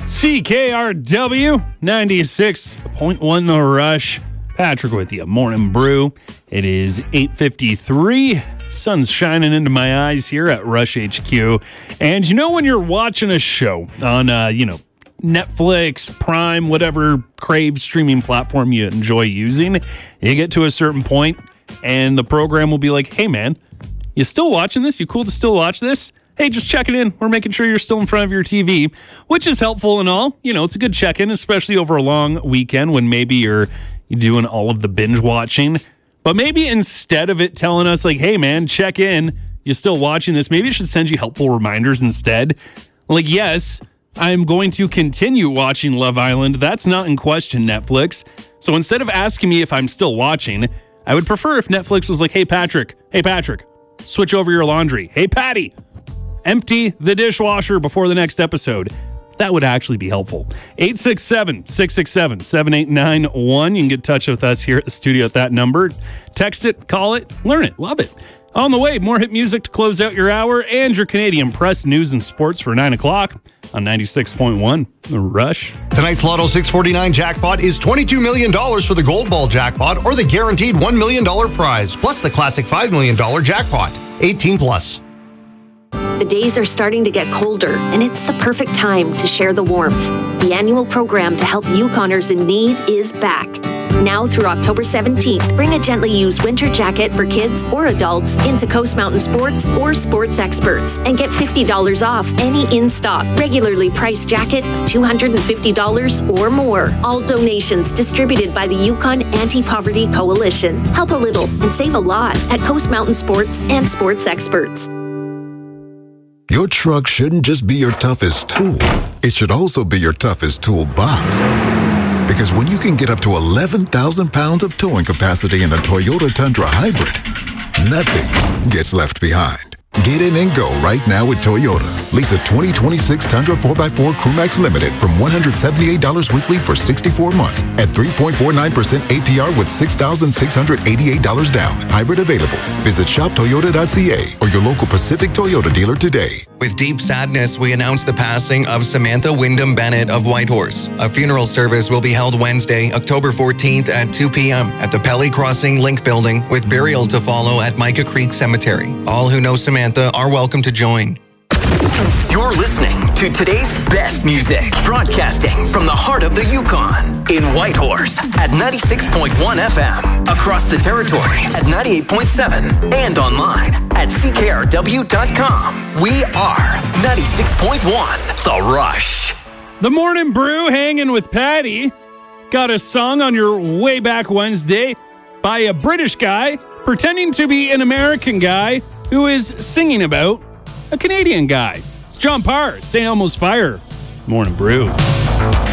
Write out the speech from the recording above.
CKRW 96.1 The Rush. Patrick with you. Morning Brew. It is 8:53. Sun's shining into my eyes here at Rush HQ. And you know when you're watching a show on, Netflix, Prime, whatever Crave streaming platform you enjoy using, you get to a certain point and the program will be like, hey man, you still watching this? You cool to still watch this? Hey, just checking in. We're making sure you're still in front of your TV, which is helpful and all. You know, it's a good check-in, especially over a long weekend when maybe you're doing all of the binge watching. But maybe instead of it telling us like, hey man, check in, you still watching this, maybe it should send you helpful reminders instead. Like, yes, I'm going to continue watching Love Island. That's not in question, Netflix. So instead of asking me if I'm still watching, I would prefer if Netflix was like, hey Patrick, switch over your laundry. Hey Patty, empty the dishwasher before the next episode. That would actually be helpful. 867-667-7891. You can get in touch with us here at the studio at that number. Text it, call it, learn it, love it. On the way, more hit music to close out your hour and your Canadian press, news, and sports for 9 o'clock on 96.1 The Rush. Tonight's Lotto 649 jackpot is $22 million for the Gold Ball jackpot or the guaranteed $1 million prize, plus the classic $5 million jackpot. 18 plus. The days are starting to get colder, and it's the perfect time to share the warmth. The annual program to help Yukoners in need is back. Now through October 17th, bring a gently used winter jacket for kids or adults into Coast Mountain Sports or Sports Experts and get $50 off any in-stock, regularly priced jacket of $250 or more. All donations distributed by the Yukon Anti-Poverty Coalition. Help a little and save a lot at Coast Mountain Sports and Sports Experts. Your truck shouldn't just be your toughest tool. It should also be your toughest toolbox. Because when you can get up to 11,000 pounds of towing capacity in a Toyota Tundra Hybrid, nothing gets left behind. Get in and go right now with Toyota. Lease a 2026 Tundra 4x4 Crewmax Limited from $178 weekly for 64 months at 3.49% APR with $6,688 down. Hybrid available. Visit shoptoyota.ca or your local Pacific Toyota dealer today. With deep sadness, we announce the passing of Samantha Wyndham Bennett of Whitehorse. A funeral service will be held Wednesday, October 14th at 2 p.m. at the Pelly Crossing Link Building, with burial to follow at Micah Creek Cemetery. All who know Samantha are welcome to join. You're listening to today's best music, broadcasting from the heart of the Yukon in Whitehorse at 96.1 FM, across the territory at 98.7, and online at ckrw.com. We are 96.1 The Rush. The Morning Brew, hanging with Patty. Got a song on your way back Wednesday by a British guy pretending to be an American guy who is singing about a Canadian guy. It's John Parr, St. Elmo's Fire. Morning Brew.